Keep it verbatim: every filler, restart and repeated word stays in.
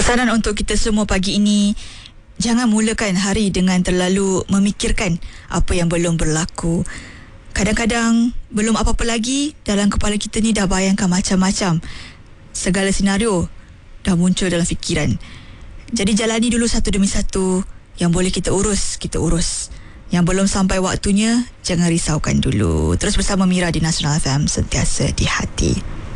Pesanan untuk kita semua pagi ini, jangan mulakan hari dengan terlalu memikirkan apa yang belum berlaku. Kadang-kadang belum apa-apa lagi, dalam kepala kita ni dah bayangkan macam-macam. Segala senario dah muncul dalam fikiran. Jadi jalani dulu satu demi satu. Yang boleh kita urus, kita urus. Yang belum sampai waktunya, jangan risaukan dulu. Terus bersama Mira di Nasional F M, sentiasa di hati.